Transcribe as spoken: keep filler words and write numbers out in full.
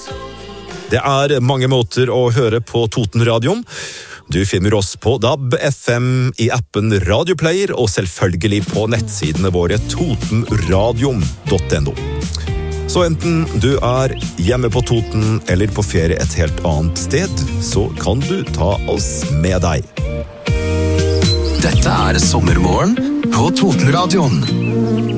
Det er mange måter å høre på Totenradioen. Du finner oss på D A B, F M, i appen Radioplayer og selvfølgelig på nettsidene våre totenradion punktum no. Så enten du er hjemme på Toten eller på ferie et helt annet sted, så kan du ta oss med deg. Dette er Sommermorgen på Totenradioen.